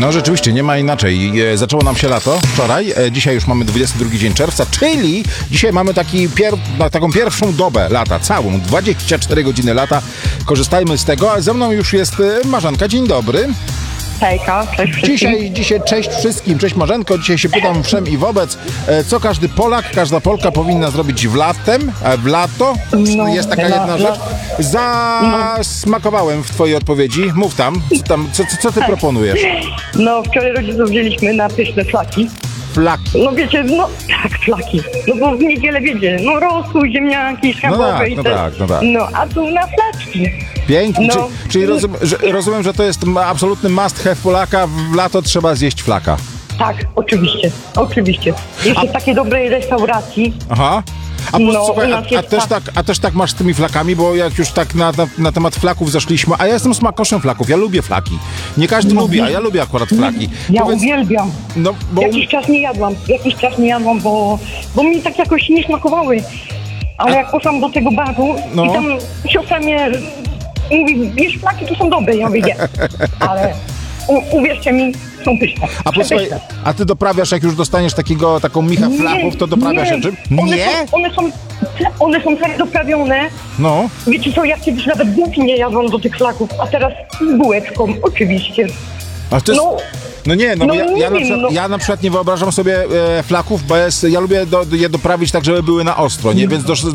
No rzeczywiście, nie ma inaczej. Zaczęło nam się lato wczoraj, dzisiaj już mamy 22 dzień czerwca, czyli dzisiaj mamy taką pierwszą dobę lata, całą, 24 godziny lata. Korzystajmy z tego, a ze mną już jest Marzanka. Dzień dobry. Hejka, cześć wszystkim. Dzisiaj cześć wszystkim, cześć Marzenko. Dzisiaj się pytam wszem i wobec, co każdy Polak, każda Polka powinna zrobić w lato. Jest taka jedna rzecz. Zasmakowałem w twojej odpowiedzi. Mów tam, co ty proponujesz? No, wczoraj rodziców wzięliśmy na pyszne flaki. Flaki. No wiecie, tak, flaki. No bo w niedzielę wiecie, rosół, ziemniaki, schabowe i tak. No, a tu na flaczki. Pięknie, No. czyli rozumiem, że to jest absolutny must have Polaka, w lato trzeba zjeść flaka. Tak, oczywiście. Jeszcze w takiej dobrej restauracji. Aha. Słuchaj, a też tak masz z tymi flakami, bo jak już tak na temat flaków zeszliśmy, a ja jestem smakoszem flaków, ja lubię flaki. Nie każdy lubi, a ja lubię akurat flaki. Ja uwielbiam. No, bo... Jakiś czas nie jadłam, bo mi tak jakoś nie smakowały. Ale jak poszłam do tego baru i tam siostra mnie mówi, wiesz, flaki to są dobre, ja mówię, nie. Ale uwierzcie mi, są pyszne. A posłuchaj, a ty doprawiasz, jak już dostaniesz taką michę flachów, to doprawiasz się czym? Nie? One są tak doprawione. No. Wiecie co, ja kiedyś nawet bułki nie jadłam do tych flaków, a teraz z bułeczką, oczywiście. A to jest... Ja na przykład nie wyobrażam sobie flaków, bo ja lubię je doprawić tak, żeby były na ostro, nie? Więc